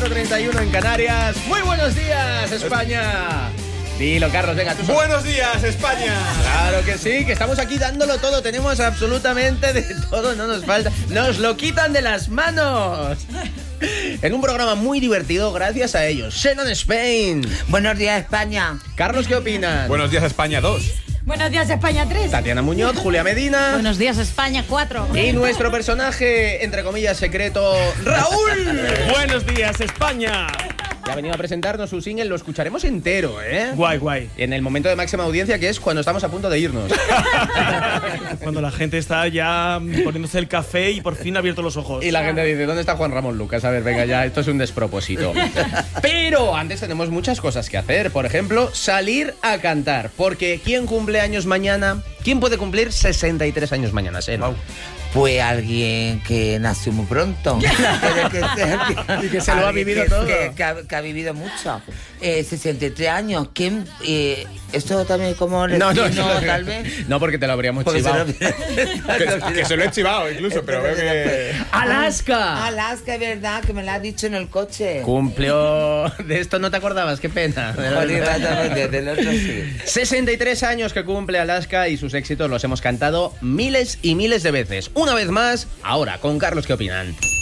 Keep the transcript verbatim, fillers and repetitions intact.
treinta y uno en Canarias. Muy buenos días, España. Dilo, Carlos, venga, tú. Buenos días, España. Claro que sí, que estamos aquí dándolo todo. Tenemos absolutamente de todo, no nos falta. Nos lo quitan de las manos. En un programa muy divertido gracias a ellos. Shannon Spain. Buenos días, España. Carlos, ¿qué opinas? Buenos días, España dos. Buenos días, España tres. Tatiana Muñoz, Julia Medina. Buenos días, España cuatro. Y nuestro personaje, entre comillas, secreto, Raúl. Buenos días, España. Ya ha venido a presentarnos su single, lo escucharemos entero, ¿eh? Guay, guay. En el momento de máxima audiencia, que es cuando estamos a punto de irnos. Cuando la gente está ya poniéndose el café y por fin ha abierto los ojos. Y la gente dice, ¿dónde está Juan Ramón Lucas? A ver, venga ya, esto es un despropósito. Pero antes tenemos muchas cosas que hacer. Por ejemplo, salir a cantar. Porque ¿quién cumple años mañana? ¿Quién puede cumplir sesenta y tres años mañana, Seno? Wow. Pues alguien que nació muy pronto. Pero que, que, Y que se lo ha alguien vivido que, todo. Que, que, ha, que ha vivido mucho. Eh, sesenta y tres años. ¿Quién? Eh, ¿Esto también como No, no, destino, no, tal vez? no, porque te lo habríamos Porque se chivado. lo- Que, que se lo he chivado incluso, pero veo que... ¡Alaska! Alaska, es verdad, que me lo has dicho en el coche. Cumplió... De esto no te acordabas, qué pena. Joder, exactamente, del otro sí. sesenta y tres años que cumple Alaska y sus éxitos los hemos cantado miles y miles de veces. Una vez más, ahora con Carlos, ¿qué opinan?